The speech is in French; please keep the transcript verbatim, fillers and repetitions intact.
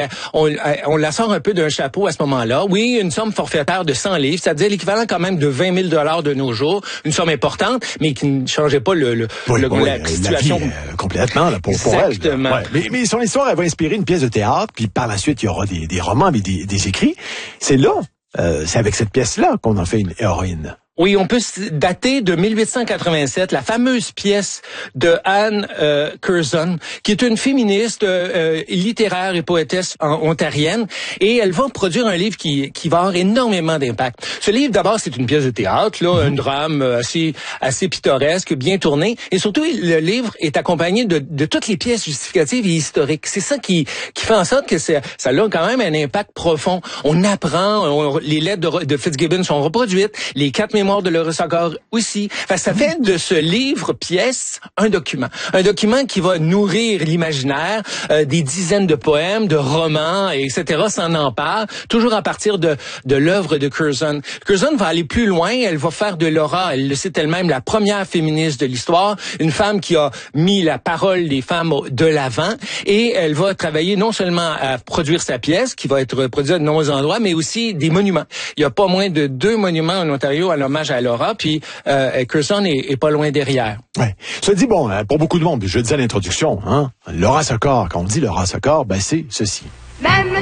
on, on la sort un peu d'un chapeau à ce moment-là. Oui, une somme forfaitaire de cent livres, c'est-à-dire l'équivalent quand même de vingt mille dollars de nos jours, une somme importante, mais qui ne changeait pas le, le, oui, le oui, la situation. La vie, euh, complètement, là, pour, pour elle. Exactement. Ouais. Mais, mais son histoire, elle va inspirer une pièce de théâtre, puis par la suite, il y aura des, des romans, mais des, des écrits. C'est là, euh, c'est avec cette pièce-là qu'on en fait une héroïne. Oui, on peut dater de mille huit cent quatre-vingt-sept, la fameuse pièce de Anne euh, Curzon, qui est une féministe euh, littéraire et poétesse ontarienne, et elle va produire un livre qui qui va avoir énormément d'impact. Ce livre, d'abord, c'est une pièce de théâtre, là, mm-hmm. un drame assez assez pittoresque, bien tourné, et surtout le livre est accompagné de, de toutes les pièces justificatives et historiques. C'est ça qui qui fait en sorte que c'est, ça a quand même un impact profond. On apprend, on, les lettres de, de Fitzgibbon sont reproduites, les quatre mémoires de Laurence Agar aussi. Enfin, ça fait de ce livre-pièce un document. Un document qui va nourrir l'imaginaire, euh, des dizaines de poèmes, de romans, et cetera s'en empare, toujours à partir de, de l'œuvre de Curzon. Curzon va aller plus loin, elle va faire de Laura, elle le cite elle-même, la première féministe de l'histoire, une femme qui a mis la parole des femmes de l'avant, et elle va travailler non seulement à produire sa pièce, qui va être produite à de nombreux endroits, mais aussi des monuments. Il y a pas moins de deux monuments en Ontario à l'hommage à Laura, puis euh, Curzon est, est pas loin derrière. Ouais. Ça dit, bon, pour beaucoup de monde, je le disais à l'introduction, hein, Laura Sokor, quand on dit Laura Sokor, ben c'est ceci. Même